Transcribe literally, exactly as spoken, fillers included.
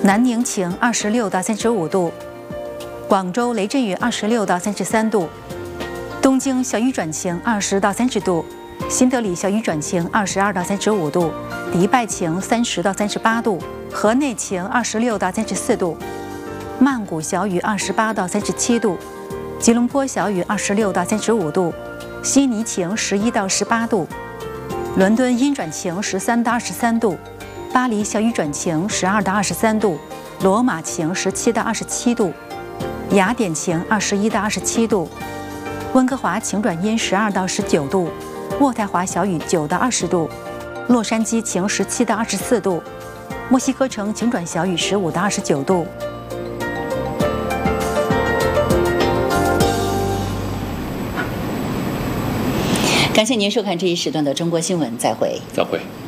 南宁晴二十六到三十五度，广州雷阵雨二十六到三十三度，东京小雨转晴二十到三十度，新德里小雨转晴二十二到三十五度，迪拜晴三十到三十八度，河内晴二十六到三十四度，曼谷小雨二十八到三十七度，吉隆坡小雨二十六到三十五度，悉尼晴十一到十八度，伦敦阴转晴十三到二十三度，巴黎小雨转晴十二到二十三度，罗马晴十七到二十七度，雅典晴二十一到二十七度，温哥华晴转阴十二到十九度，渥太华小雨九到二十度，洛杉矶晴十七到二十四度，墨西哥城晴转小雨十五到二十九度。 感谢您收看这一时段的中国新闻，再会。 再会。